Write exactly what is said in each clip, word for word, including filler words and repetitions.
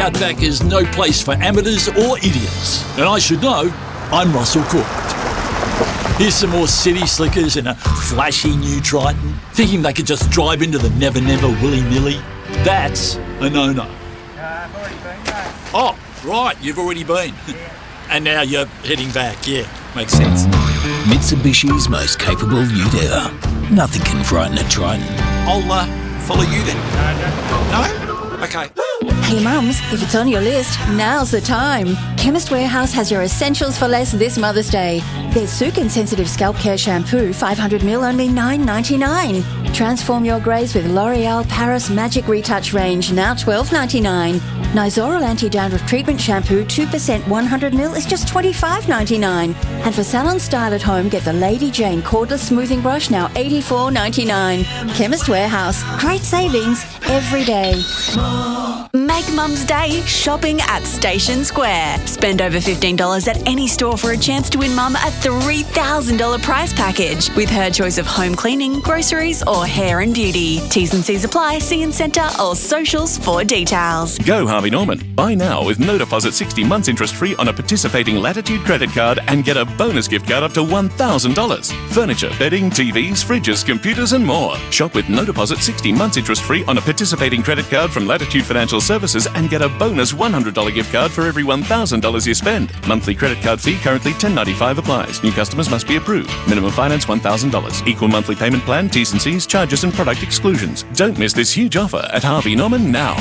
Outback is no place for amateurs or idiots. And I should know, I'm Russell Court. Here's some more city slickers in a flashy new Triton, thinking they could just drive into the Never Never willy-nilly. That's a no-no. Uh, I've already been, mate. Oh, right, you've already been. Yeah. And now you're heading back, yeah, makes sense. Mitsubishi's most capable ute ever. Nothing can frighten a Triton. I'll uh, follow you then. No, No? Okay. Hey mums, if it's on your list, now's the time. Chemist Warehouse has your essentials for less this Mother's Day. There's Sukin Sensitive Scalp Care Shampoo, five hundred milliliters, only nine ninety-nine. Transform your greys with L'Oreal Paris Magic Retouch range, now twelve ninety-nine. Nizoral Anti-Dandruff Treatment Shampoo, two percent one hundred milliliters is just twenty-five ninety-nine. And for salon style at home, get the Lady Jane Cordless Smoothing Brush, now eighty-four ninety-nine. Chemist Warehouse, great savings every day. Make Mum's Day shopping at Station Square. Spend over fifteen dollars at any store for a chance to win Mum a three thousand dollars prize package with her choice of home cleaning, groceries or hair and beauty. T's and C's apply. See in centre or socials for details. Go Harvey Norman. Buy now with no deposit sixty months interest free on a participating Latitude credit card and get a bonus gift card up to one thousand dollars. Furniture, bedding, T Vs, fridges, computers and more. Shop with no deposit sixty months interest free on a participating credit card from Latitude Financial Services and get a bonus one hundred dollars gift card for every one thousand dollars you spend. Monthly credit card fee currently ten ninety-five applies. New customers must be approved. Minimum finance one thousand dollars. Equal monthly payment plan, T's and C's, charges and product exclusions. Don't miss this huge offer at Harvey Norman now.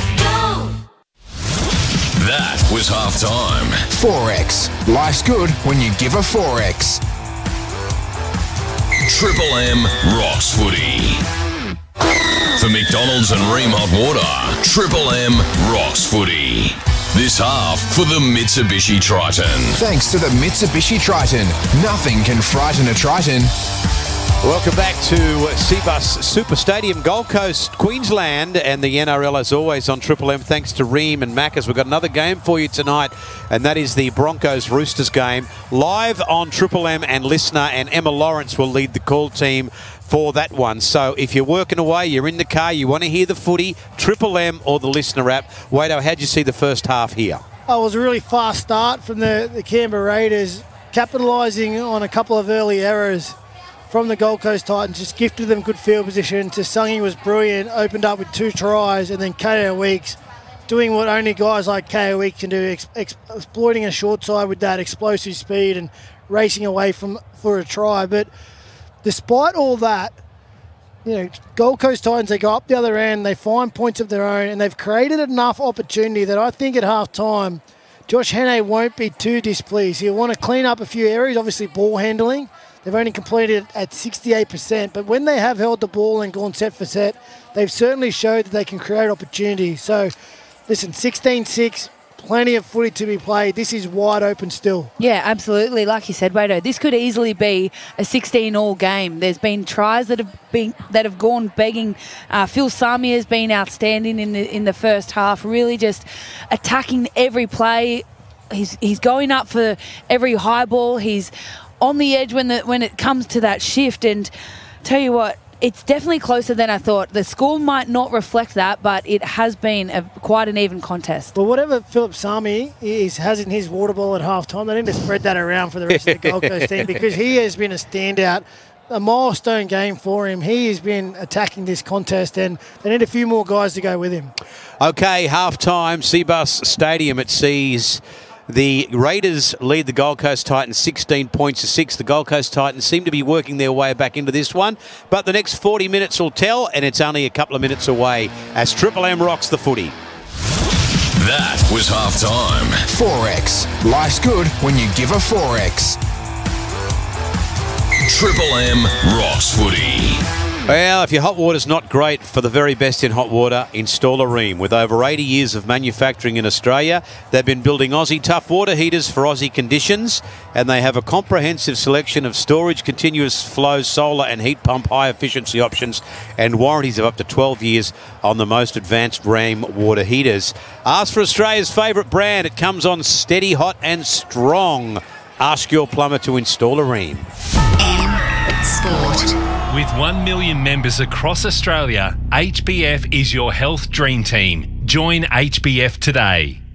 That was half time. Forex. Life's good when you give a Forex. Triple M rocks footy. For McDonald's and Ream Hot Water, Triple M rocks footy. This half for the Mitsubishi Triton. Thanks to the Mitsubishi Triton. Nothing can frighten a Triton. Welcome back to Cbus Super Stadium, Gold Coast, Queensland, and the N R L as always on Triple M. Thanks to Ream and Macca's. We've got another game for you tonight, and that is the Broncos Roosters game. Live on Triple M and Listener, and Emma Lawrence will lead the call team for that one. So if you're working away, you're in the car, you want to hear the footy, Triple M or the Listener app. Wado, how'd you see the first half here? Oh, it was a really fast start from the, the Canberra Raiders, capitalising on a couple of early errors from the Gold Coast Titans, just gifted them good field position. Tasangi was brilliant, opened up with two tries, and then K O Weeks doing what only guys like K O Weeks can do, ex- ex- exploiting a short side with that explosive speed and racing away from for a try. But despite all that, you know, Gold Coast Titans, they go up the other end, they find points of their own, and they've created enough opportunity that I think at half time, Josh Hannay won't be too displeased. He'll want to clean up a few areas, obviously ball handling. They've only completed at sixty-eight percent, but when they have held the ball and gone set for set, they've certainly showed that they can create opportunity. So, listen, sixteen six, plenty of footy to be played. This is wide open still. Yeah, absolutely. Like you said, Wado, this could easily be a sixteen-all game. There's been tries that have been that have gone begging. Uh, Phil Samia has been outstanding in the in the first half, really just attacking every play. He's he's going up for every high ball. He's on the edge when the when it comes to that shift, and tell you what, it's definitely closer than I thought. The score might not reflect that, but it has been a, quite an even contest. Well, whatever Philip Sami is, has in his water ball at half time, they need to spread that around for the rest of the Gold Coast team, because he has been a standout, a milestone game for him. He has been attacking this contest, and they need a few more guys to go with him. Okay, half time, Cbus Stadium. It sees the Raiders lead the Gold Coast Titans sixteen points to six. The Gold Coast Titans seem to be working their way back into this one, but the next forty minutes will tell, and it's only a couple of minutes away as Triple M rocks the footy. That was half time. Forex. Life's good when you give a Forex. Triple M rocks footy. Well, if your hot water's not great, for the very best in hot water, install a Ream. With over eighty years of manufacturing in Australia, they've been building Aussie tough water heaters for Aussie conditions, and they have a comprehensive selection of storage, continuous flow, solar and heat pump high efficiency options, and warranties of up to twelve years on the most advanced Ream water heaters. Ask for Australia's favourite brand. It comes on steady, hot and strong. Ask your plumber to install a Ream. M Sport. With one million members across Australia, H B F is your health dream team. Join H B F today.